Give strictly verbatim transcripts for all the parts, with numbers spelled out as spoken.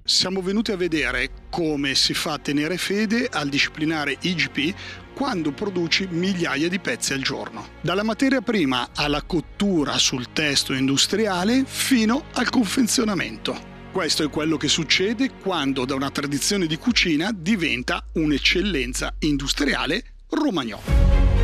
Siamo venuti a vedere come si fa a tenere fede al disciplinare I G P quando produci migliaia di pezzi al giorno. Dalla materia prima alla cottura sul testo industriale fino al confezionamento. Questo è quello che succede quando da una tradizione di cucina diventa un'eccellenza industriale romagnola.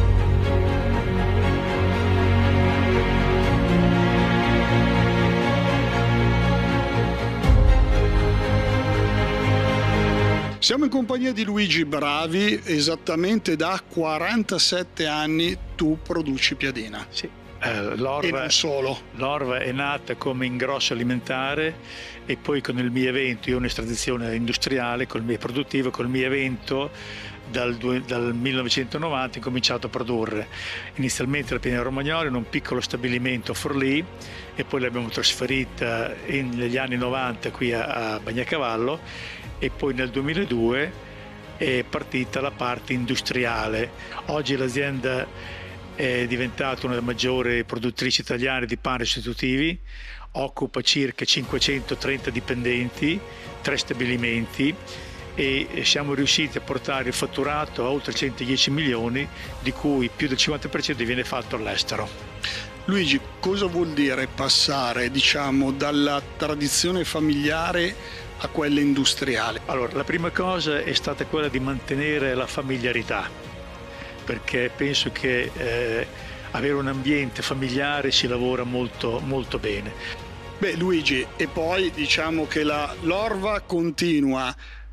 Siamo in compagnia di Luigi Bravi, esattamente da quarantasette anni tu produci Piadina. Sì, eh, l'Orva, e non solo. L'Orva è nata come ingrosso alimentare e poi con il mio evento, io ho un'estradizione industriale, col mio produttivo, col mio evento dal, dal millenovecentonovanta ho cominciato a produrre. Inizialmente la Piadina Romagnola in un piccolo stabilimento a Forlì e poi l'abbiamo trasferita in, negli anni novanta qui a, a Bagnacavallo. E poi nel duemiladue è partita la parte industriale. Oggi l'azienda è diventata una delle maggiori produttrici italiane di pani sostitutivi, occupa circa cinquecentotrenta dipendenti, tre stabilimenti e siamo riusciti a portare il fatturato a oltre centodieci milioni, di cui più del cinquanta per cento viene fatto all'estero. Luigi, cosa vuol dire passare, diciamo, dalla tradizione familiare a quella industriale? Allora, la prima cosa è stata quella di mantenere la familiarità, perché penso che eh, avere un ambiente familiare si lavora molto, molto bene. Beh, Luigi, e poi diciamo che la l'Orva continua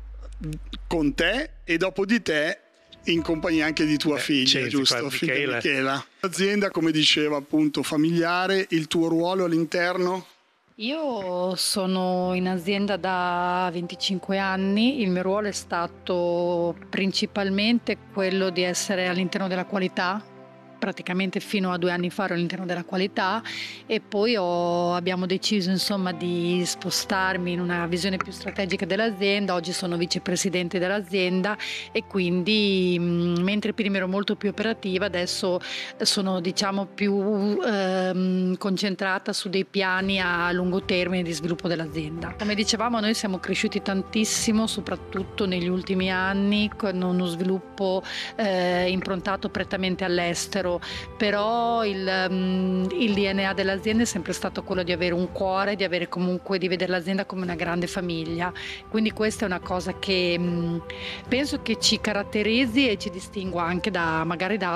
con te e dopo di te in compagnia anche di tua eh, figlia, certo, giusto? Michela. Michela. L'azienda, come diceva, appunto familiare, il tuo ruolo all'interno? Io sono in azienda da venticinque anni, il mio ruolo è stato principalmente quello di essere all'interno della qualità, praticamente fino a due anni fa ero all'interno della qualità e poi ho, abbiamo deciso insomma di spostarmi in una visione più strategica dell'azienda. Oggi sono vicepresidente dell'azienda e quindi mh, mentre prima ero molto più operativa, adesso sono diciamo più ehm, concentrata su dei piani a lungo termine di sviluppo dell'azienda. Come dicevamo, noi siamo cresciuti tantissimo, soprattutto negli ultimi anni, con uno sviluppo eh, improntato prettamente all'estero. Però il, um, il D N A dell'azienda è sempre stato quello di avere un cuore, di avere comunque di vedere l'azienda come una grande famiglia, quindi questa è una cosa che um, penso che ci caratterizzi e ci distingua anche da magari da